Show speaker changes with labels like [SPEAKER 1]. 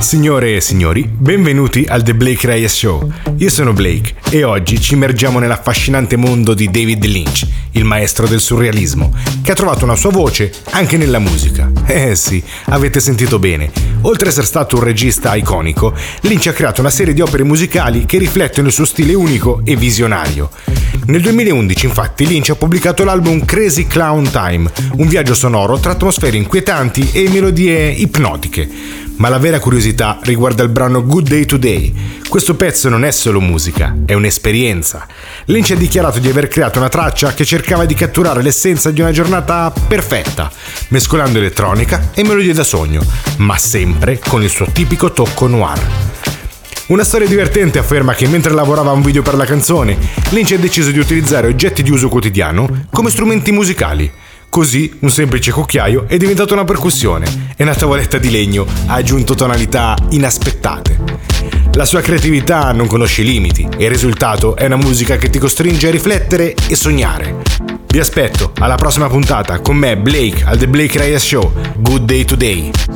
[SPEAKER 1] Signore e signori, benvenuti al The Blake Reyes Show. Io sono Blake e oggi ci immergiamo nell'affascinante mondo di David Lynch, il maestro del surrealismo, che ha trovato una sua voce anche nella musica. Sì, avete sentito bene. Oltre ad essere stato un regista iconico, Lynch ha creato una serie di opere musicali che riflettono il suo stile unico e visionario. Nel 2011, infatti, Lynch ha pubblicato l'album Crazy Clown Time, un viaggio sonoro tra atmosfere inquietanti e melodie ipnotiche. Ma la vera curiosità riguarda il brano Good Day Today. Questo pezzo non è solo musica, è un'esperienza. Lynch ha dichiarato di aver creato una traccia che cercava di catturare l'essenza di una giornata perfetta, mescolando elettronica e melodie da sogno, ma sempre con il suo tipico tocco noir. Una storia divertente afferma che mentre lavorava a un video per la canzone, Lynch ha deciso di utilizzare oggetti di uso quotidiano come strumenti musicali. Così un semplice cucchiaio è diventato una percussione e una tavoletta di legno ha aggiunto tonalità inaspettate. La sua creatività non conosce limiti e il risultato è una musica che ti costringe a riflettere e sognare. Vi aspetto alla prossima puntata con me, Blake, al The Blake Reyes Show. Good Day Today.